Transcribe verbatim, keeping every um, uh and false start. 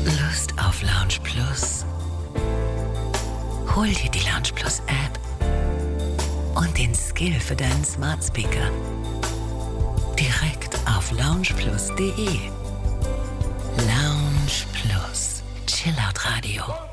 Lust auf Lounge Plus? Hol dir die Lounge Plus App und den Skill für deinen Smart Speaker direkt auf loungeplus punkt de. Lounge Plus, Chillout Radio.